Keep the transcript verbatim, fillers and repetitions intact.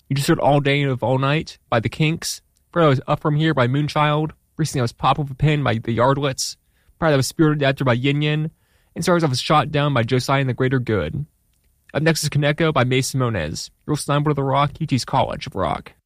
You just heard All Day of All Night by The Kinks. Prior that was Up From Here by Moonchild. Recently that was Pop With a Pen by The Yardlets. Prior that was Spirited Actor by Yin Yin. And stars off was Shot Down by Josiah and the Greater Good. Up next is Kaneko by Mason Moniz. You're listening to The Rock, U T's College of Rock.